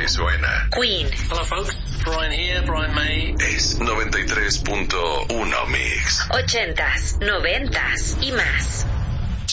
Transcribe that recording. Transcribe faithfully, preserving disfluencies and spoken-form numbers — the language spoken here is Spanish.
así suena. Queen. Hello folks, Brian here, Brian May. Es noventa y tres punto uno Mix. Ochentas, noventas y más.